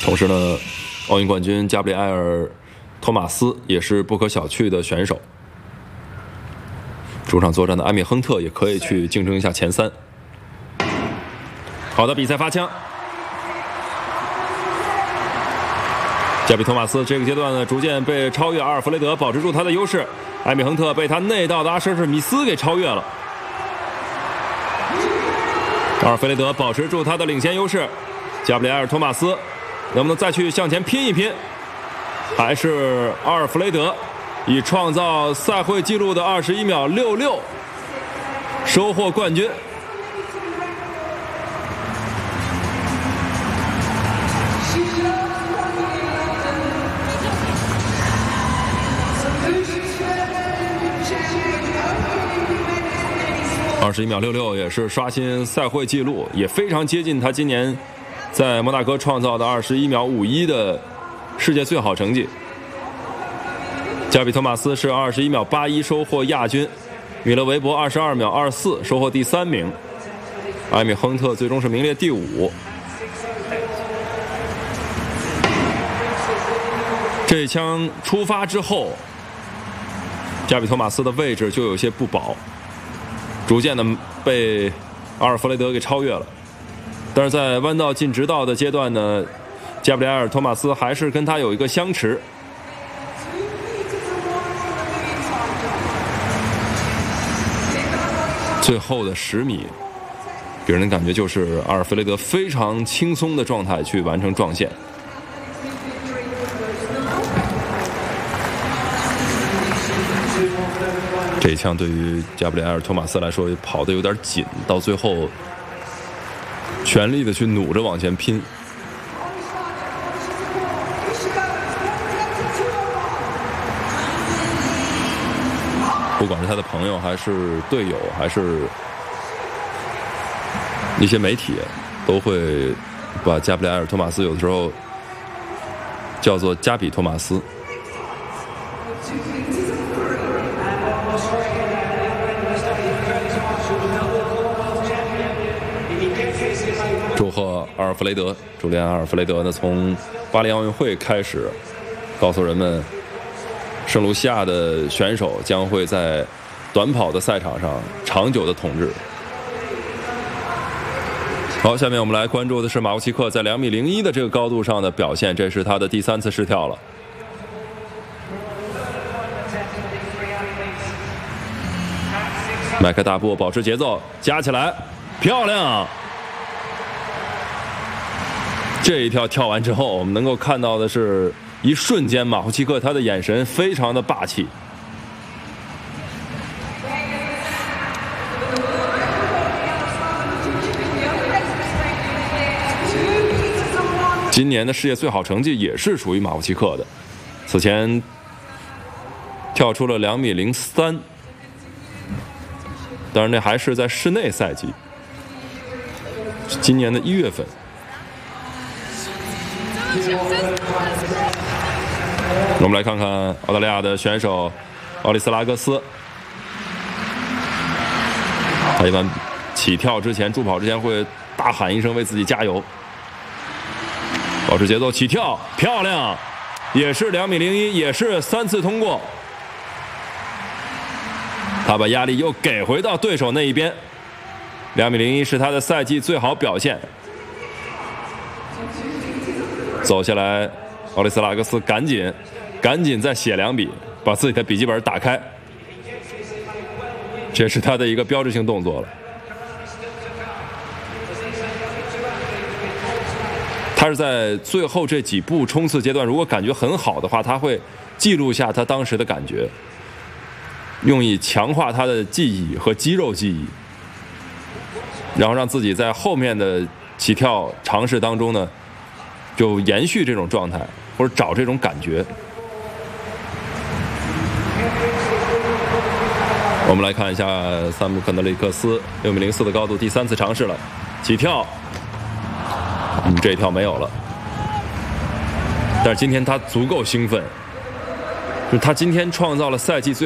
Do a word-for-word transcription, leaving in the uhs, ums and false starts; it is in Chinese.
同时呢，奥运冠军加布里埃尔·托马斯也是不可小觑的选手。主场作战的埃米亨特也可以去竞争一下前三。好的，比赛发枪。加比托马斯这个阶段呢，逐渐被超越，阿尔弗雷德保持住他的优势，埃米亨特被他内道的阿舍尔米斯给超越了。阿尔弗雷德保持住他的领先优势，加布里埃尔·托马斯能不能再去向前拼一拼？还是阿尔弗雷德以创造赛会纪录的二十一秒六六收获冠军。二十一秒六六也是刷新赛会纪录，也非常接近他今年在摩纳哥创造的二十一秒五一的世界最好成绩。加比托马斯是二十一秒八一收获亚军，米勒维伯二十二秒二四收获第三名，埃米亨特最终是名列第五。这一枪出发之后，加比托马斯的位置就有些不保，逐渐的被阿尔弗雷德给超越了。但是在弯道进直道的阶段呢，加布里埃尔·托马斯还是跟他有一个相持。最后的十米给人的感觉就是阿尔弗雷德非常轻松的状态去完成撞线。这一枪对于加布里埃尔·托马斯来说跑得有点紧，到最后全力的去努着往前拼。不管是他的朋友还是队友还是一些媒体，都会把加布里埃尔·托马斯有的时候叫做加比托马斯。祝贺阿尔弗雷德，朱利安·阿尔弗雷德呢，从巴黎奥运会开始告诉人们，圣卢西亚的选手将会在短跑的赛场上长久的统治。好，下面我们来关注的是马乌奇克在两米零一的这个高度上的表现，这是他的第三次试跳了。迈开大步，保持节奏，加起来，漂亮！这一跳跳完之后，我们能够看到的是，一瞬间马胡奇克他的眼神非常的霸气。今年的世界最好成绩也是属于马胡奇克的，此前跳出了两米零三，当然那还是在室内赛季，今年的一月份。我们来看看澳大利亚的选手奥利斯拉格斯，他一般起跳之前、助跑之前会大喊一声为自己加油，保持节奏，起跳，漂亮，也是两米零一，也是三次通过。他把压力又给回到对手那一边，两米零一是他的赛季最好表现。走下来，奥利斯拉格斯赶紧赶紧再写两笔，把自己的笔记本打开，这是他的一个标志性动作了。他是在最后这几步冲刺阶段，如果感觉很好的话，他会记录下他当时的感觉，用以强化他的记忆和肌肉记忆，然后让自己在后面的起跳尝试当中呢，就延续这种状态，或者找这种感觉。我们来看一下萨姆肯德雷克斯六米零四的高度，第三次尝试了，起跳，嗯，这一跳没有了。但是今天他足够兴奋，就是他今天创造了赛季最